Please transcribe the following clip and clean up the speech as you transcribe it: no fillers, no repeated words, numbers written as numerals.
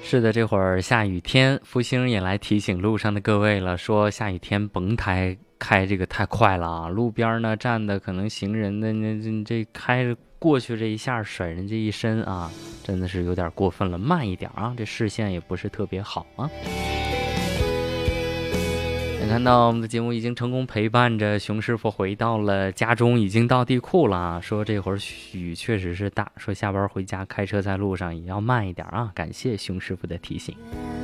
是的，这会儿下雨天，福星也来提醒路上的各位了，说下雨天甭开这个太快了啊！路边呢站的可能行人的这开着过去这一下甩人这一身啊，真的是有点过分了，慢一点啊，这视线也不是特别好啊。看到我们的节目已经成功陪伴着熊师傅回到了家中，已经到地库了。说这会儿雨确实是大，说下班回家开车在路上也要慢一点啊。感谢熊师傅的提醒。